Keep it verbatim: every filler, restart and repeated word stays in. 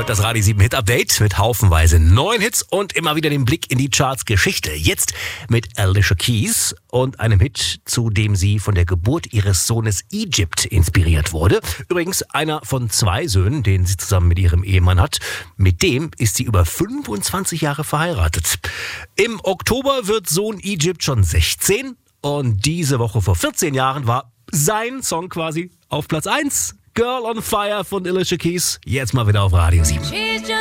hört das Radio sieben Hit Update mit haufenweise neuen Hits und immer wieder den Blick in die Charts Geschichte. Jetzt mit Alicia Keys und einem Hit, zu dem sie von der Geburt ihres Sohnes Egypt inspiriert wurde. Übrigens einer von zwei Söhnen, den sie zusammen mit ihrem Ehemann hat. Mit dem ist sie über fünfundzwanzig Jahre verheiratet. Im Oktober wird Sohn Egypt schon sechzehn und diese Woche vor vierzehn Jahren war sein Song quasi auf Platz eins. Girl on Fire von Alicia Keys. Jetzt mal wieder auf Radio sieben.